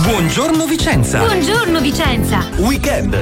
Buongiorno Vicenza. Buongiorno Vicenza. Weekend.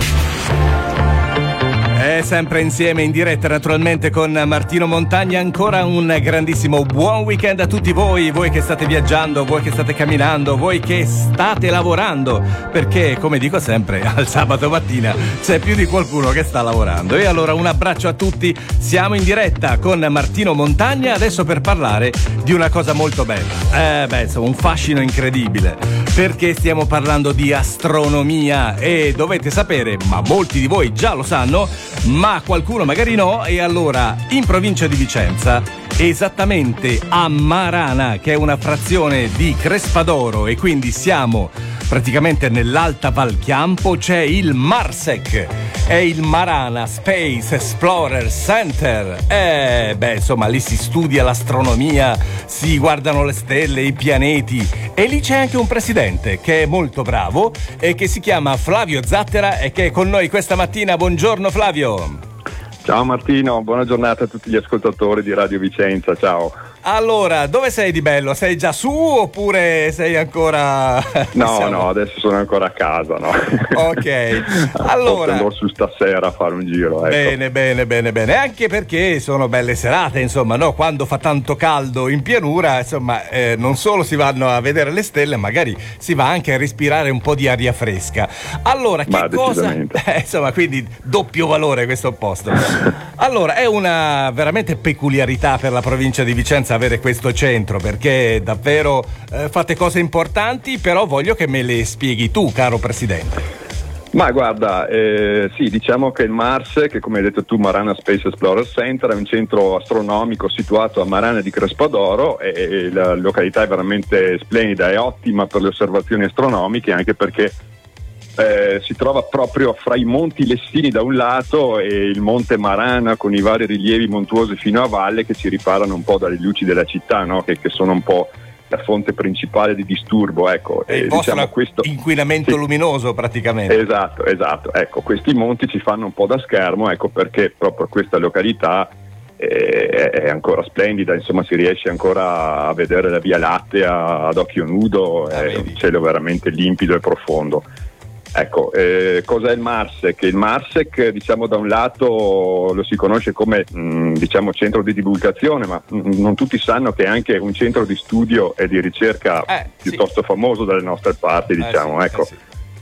Sempre insieme in diretta naturalmente con Martino Montagna. Ancora un grandissimo buon weekend a tutti voi che state viaggiando, voi che state camminando, voi che state lavorando, perché come dico sempre al sabato mattina c'è più di qualcuno che sta lavorando. E allora un abbraccio a tutti, siamo in diretta con Martino Montagna adesso per parlare di una cosa molto bella, insomma un fascino incredibile, perché stiamo parlando di astronomia e dovete sapere, ma molti di voi già lo sanno, ma qualcuno magari no. E allora in provincia di Vicenza, esattamente a Marana, che è una frazione di Crespadoro, e quindi siamo praticamente nell'Alta Val Chiampo, c'è il MARSEC, è il Marana Space Explorer Center. Insomma lì si studia l'astronomia, si guardano le stelle, i pianeti, e lì c'è anche un presidente che è molto bravo e che si chiama Flavio Zattera e che è con noi questa mattina. Buongiorno Flavio. Ciao Martino, buona giornata a tutti gli ascoltatori di Radio Vicenza, ciao. Allora, dove sei di bello? Sei già su oppure sei ancora... No, adesso sono ancora a casa, no? Ok, allora... Andrò su stasera a fare un giro, ecco. Bene, anche perché sono belle serate, insomma, no? Quando fa tanto caldo in pianura, insomma, non solo si vanno a vedere le stelle, magari si va anche a respirare un po' di aria fresca. Allora, che cosa... insomma, quindi doppio valore questo posto. Allora, è una veramente peculiarità per la provincia di Vicenza avere questo centro, perché davvero fate cose importanti, però voglio che me le spieghi tu, caro presidente. Ma guarda, sì, diciamo che il MARS, che come hai detto tu, Marana Space Explorer Center, è un centro astronomico situato a Marana di Crespadoro, e la località è veramente splendida, è ottima per le osservazioni astronomiche, anche perché si trova proprio fra i monti Lessini da un lato e il monte Marana con i vari rilievi montuosi fino a valle che ci riparano un po' dalle luci della città, no? che sono un po' la fonte principale di disturbo, ecco. E il vostro questo inquinamento luminoso praticamente. Esatto, ecco, questi monti ci fanno un po' da schermo, ecco perché proprio questa località è ancora splendida, insomma si riesce ancora a vedere la Via Lattea ad occhio nudo, è un cielo veramente limpido e profondo. Ecco, cos'è il MARSEC? Il MARSEC, diciamo, da un lato lo si conosce come diciamo centro di divulgazione, ma non tutti sanno che è anche un centro di studio e di ricerca piuttosto famoso dalle nostre parti, diciamo, ecco. Sì.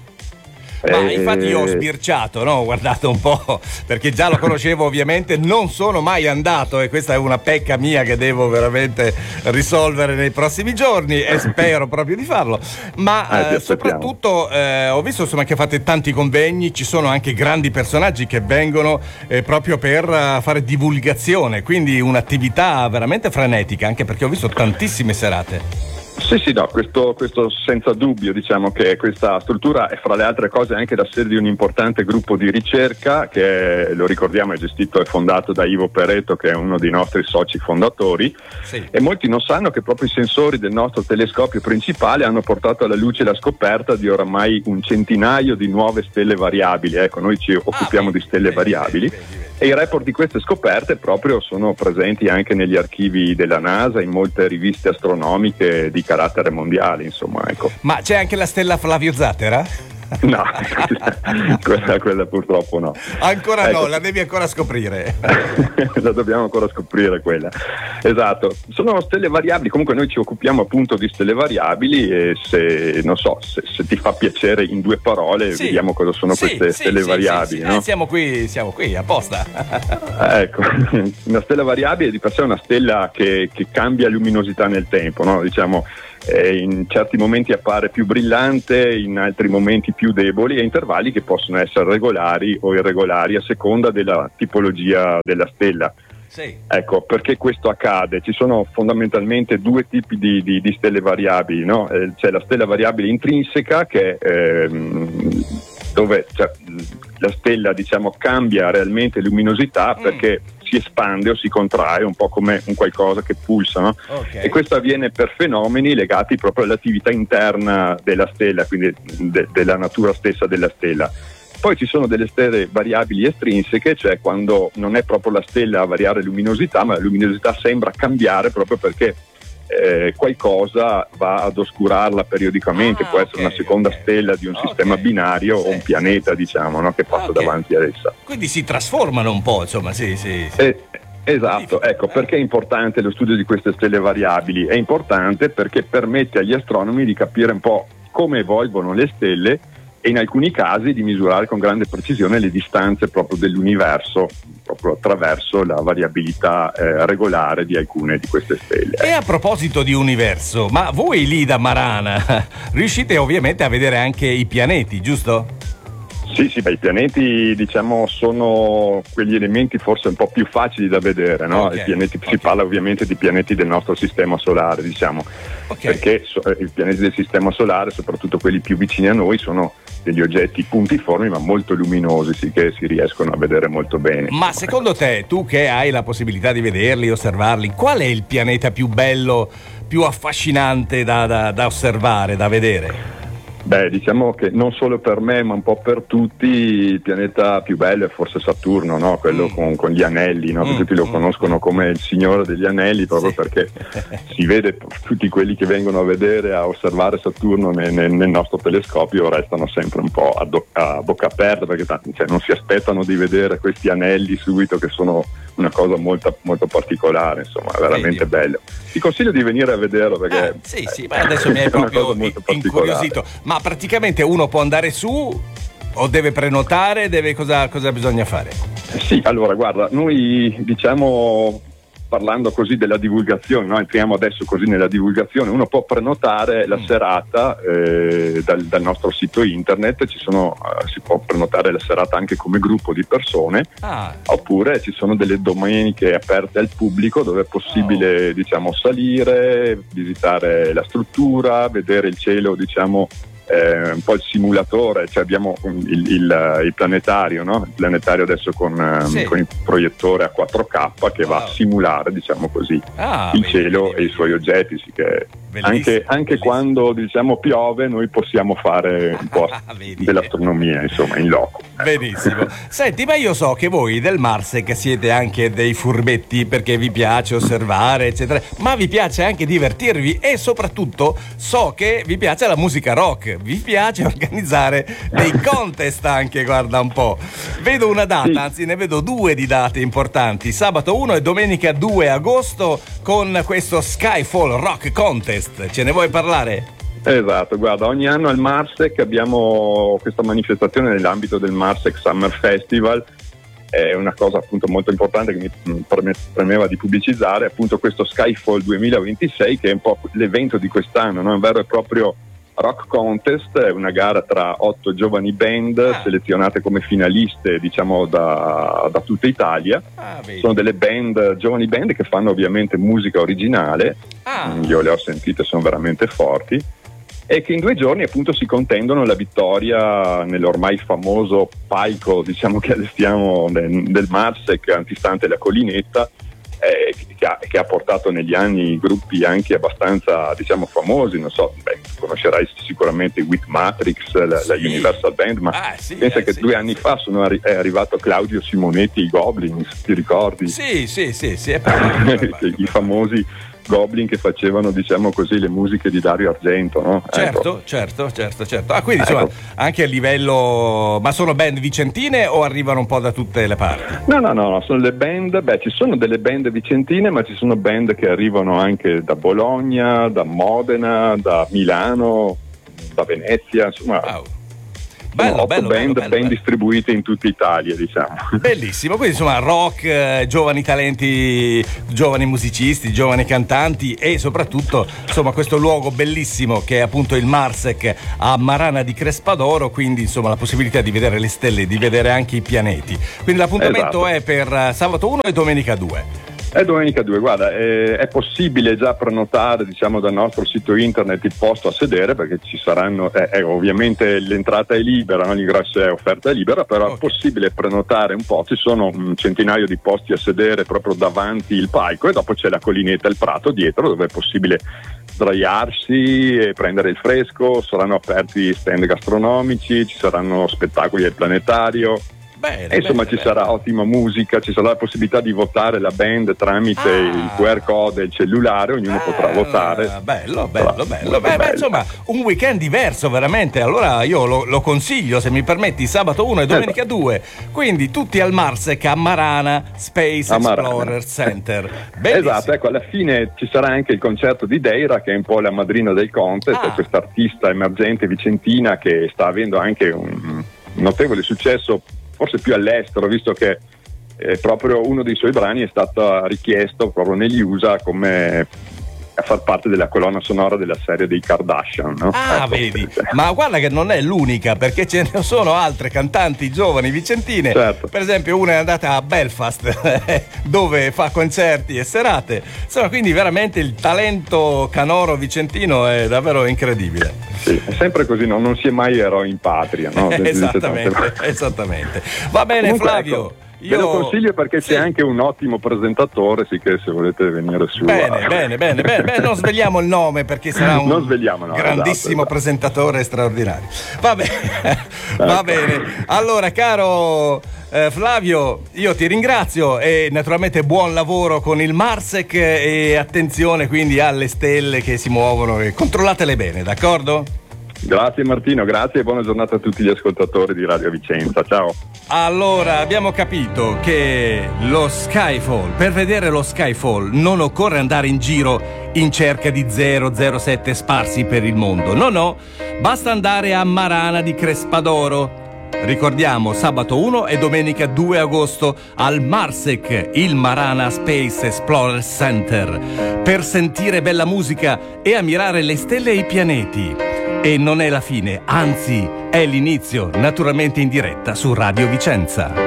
Ma infatti io ho sbirciato, no? Ho guardato un po', perché già lo conoscevo ovviamente, non sono mai andato e questa è una pecca mia che devo veramente risolvere nei prossimi giorni e spero proprio di farlo. Ma soprattutto ho visto insomma che fate tanti convegni, ci sono anche grandi personaggi che vengono proprio per fare divulgazione, quindi un'attività veramente frenetica, anche perché ho visto tantissime serate. Sì, no, questo senza dubbio, diciamo che questa struttura è fra le altre cose anche la sede di un importante gruppo di ricerca che lo ricordiamo è gestito e fondato da Ivo Peretto, che è uno dei nostri soci fondatori, e molti non sanno che proprio i sensori del nostro telescopio principale hanno portato alla luce la scoperta di oramai un centinaio di nuove stelle variabili, ecco, noi ci occupiamo di stelle variabili. E i report di queste scoperte proprio sono presenti anche negli archivi della NASA, in molte riviste astronomiche di carattere mondiale, insomma, ecco. Ma c'è anche la stella Flavio Zattera? No, quella purtroppo no. Ancora ecco. No, la devi ancora scoprire. La dobbiamo ancora scoprire quella. Esatto, sono stelle variabili, comunque noi ci occupiamo appunto di stelle variabili e se ti fa piacere in due parole vediamo cosa sono queste stelle variabili. No? Siamo qui apposta. Ecco, una stella variabile di per sé è una stella che cambia luminosità nel tempo, no? Diciamo in certi momenti appare più brillante, in altri momenti più deboli, e intervalli che possono essere regolari o irregolari a seconda della tipologia della stella. Sì. Ecco, perché questo accade? Ci sono fondamentalmente due tipi di stelle variabili, no? C'è la stella variabile intrinseca che dove la stella, diciamo, cambia realmente luminosità perché si espande o si contrae, un po' come un qualcosa che pulsa, no? Okay. E questo avviene per fenomeni legati proprio all'attività interna della stella, quindi della natura stessa della stella. Poi ci sono delle stelle variabili estrinseche, cioè quando non è proprio la stella a variare luminosità, ma la luminosità sembra cambiare proprio perché qualcosa va ad oscurarla periodicamente, può essere una seconda stella di un sistema binario o un pianeta, diciamo, no, che passa davanti ad essa. Quindi si trasformano un po', insomma, sì. Esatto, ecco perché è importante lo studio di queste stelle variabili. È importante perché permette agli astronomi di capire un po' come evolvono le stelle e in alcuni casi di misurare con grande precisione le distanze proprio dell'universo, proprio attraverso la variabilità regolare di alcune di queste stelle. E a proposito di universo, ma voi lì da Marana riuscite ovviamente a vedere anche i pianeti, giusto? Sì, i pianeti, diciamo, sono quegli elementi forse un po' più facili da vedere, no? I pianeti, si parla ovviamente di pianeti del nostro sistema solare, diciamo, perché i pianeti del sistema solare, soprattutto quelli più vicini a noi, sono degli oggetti puntiformi ma molto luminosi, sì, che si riescono a vedere molto bene. Ma secondo te, tu che hai la possibilità di vederli, osservarli, qual è il pianeta più bello, più affascinante da osservare, da vedere? Beh, diciamo che non solo per me ma un po' per tutti il pianeta più bello è forse Saturno, no? Quello con gli anelli, no? Tutti lo conoscono come il signore degli anelli proprio perché si vede, tutti quelli che vengono a vedere, a osservare Saturno nel nostro telescopio restano sempre un po' a bocca aperta perché non si aspettano di vedere questi anelli subito, che sono una cosa molto, molto particolare, insomma, è veramente bello. Ti consiglio di venire a vederlo perché ma adesso mi hai proprio incuriosito. Ma praticamente uno può andare su o deve prenotare, cosa bisogna fare? Sì, allora guarda, noi diciamo, parlando così della divulgazione, no? Entriamo adesso così nella divulgazione, uno può prenotare la serata dal nostro sito internet, si può prenotare la serata anche come gruppo di persone, oppure ci sono delle domeniche aperte al pubblico dove è possibile diciamo salire, visitare la struttura, vedere il cielo, diciamo un po' il simulatore, cioè abbiamo il planetario, no? Il planetario adesso con il proiettore a 4K che va a simulare, diciamo così, il cielo e i suoi oggetti, sì, che anche quando diciamo piove noi possiamo fare un po' dell'astronomia, insomma, in loco. Benissimo. Senti, ma io so che voi del Marsec siete anche dei furbetti perché vi piace osservare, eccetera, ma vi piace anche divertirvi e soprattutto so che vi piace la musica rock, vi piace organizzare dei contest anche, guarda un po'. Vedo una data, anzi ne vedo due di date importanti, sabato 1 e domenica 2 agosto con questo Skyfall Rock Contest. Ce ne vuoi parlare? Esatto, guarda, ogni anno al Marsec abbiamo questa manifestazione nell'ambito del Marsec Summer Festival. È una cosa appunto molto importante che mi premeva di pubblicizzare, appunto questo Skyfall 2026, che è un po' l'evento di quest'anno, no? È un vero e proprio rock contest, è una gara tra 8 giovani band selezionate come finaliste, diciamo, da tutta Italia. Sono delle giovani band che fanno ovviamente musica originale, io le ho sentite, sono veramente forti, e che in 2 giorni appunto si contendono la vittoria nell'ormai famoso palco, diciamo, che allestiamo del Marsec antistante la collinetta, che ha portato negli anni gruppi anche abbastanza, diciamo, famosi. Non so, conoscerai sicuramente With Matrix, la Universal Band, ma pensa che 2 anni fa è arrivato Claudio Simonetti, i Goblins, ti ricordi? Sì, I famosi Goblin che facevano, diciamo così, le musiche di Dario Argento, no? Certo. Quindi insomma, anche a livello, ma sono band vicentine o arrivano un po' da tutte le parti? No, sono le band, ci sono delle band vicentine, ma ci sono band che arrivano anche da Bologna, da Modena, da Milano, da Venezia, insomma. Bello, ben distribuite in tutta Italia, diciamo. Bellissimo, quindi insomma rock, giovani talenti, giovani musicisti, giovani cantanti e soprattutto insomma questo luogo bellissimo che è appunto il Marsec a Marana di Crespadoro, quindi insomma la possibilità di vedere le stelle, di vedere anche i pianeti. Quindi l'appuntamento è per sabato 1 e domenica 2. È domenica 2, guarda, è possibile già prenotare, diciamo, dal nostro sito internet il posto a sedere, perché ci saranno, ovviamente l'entrata è libera, no? L'ingresso è offerta libera, però è possibile prenotare un po', ci sono un centinaio di posti a sedere proprio davanti il palco e dopo c'è la collinetta, il prato dietro, dove è possibile sdraiarsi e prendere il fresco, saranno aperti stand gastronomici, ci saranno spettacoli al planetario. E insomma ci sarà ottima musica, ci sarà la possibilità di votare la band tramite il QR code del cellulare, ognuno potrà votare. Bello. Beh, insomma, un weekend diverso veramente. Allora io lo consiglio, se mi permetti, sabato 1 e domenica 2. Quindi tutti al Marsec a Marana Space Explorer Center. Bellissimo. Esatto, ecco, alla fine ci sarà anche il concerto di Deira, che è un po' la madrina del contest, è questa artista emergente vicentina che sta avendo anche un notevole successo, forse più all'estero, visto che proprio uno dei suoi brani è stato richiesto proprio negli USA come a far parte della colonna sonora della serie dei Kardashian, no? Vedi, ma guarda che non è l'unica, perché ce ne sono altre cantanti giovani vicentine. Certo. Per esempio una è andata a Belfast dove fa concerti e serate, insomma, quindi veramente il talento canoro vicentino è davvero incredibile. Sì, è sempre così, no? Non si è mai eroi in patria, no? Esattamente. Va bene. Comunque, Flavio, ecco, ve lo consiglio perché c'è anche un ottimo presentatore, sicché se volete venire su. Bene. Non svegliamo il nome perché sarà un grandissimo presentatore straordinario. Va bene. Allora, caro Flavio, io ti ringrazio e naturalmente buon lavoro con il Marsec e attenzione quindi alle stelle che si muovono e controllatele bene, d'accordo? Grazie Martino, grazie e buona giornata a tutti gli ascoltatori di Radio Vicenza, ciao. Allora, abbiamo capito che per vedere lo Skyfall non occorre andare in giro in cerca di 007 sparsi per il mondo, no, basta andare a Marana di Crespadoro. Ricordiamo, sabato 1 e domenica 2 agosto al Marsec, il Marana Space Explorer Center, per sentire bella musica e ammirare le stelle e i pianeti. E non è la fine, anzi è l'inizio, naturalmente in diretta su Radio Vicenza.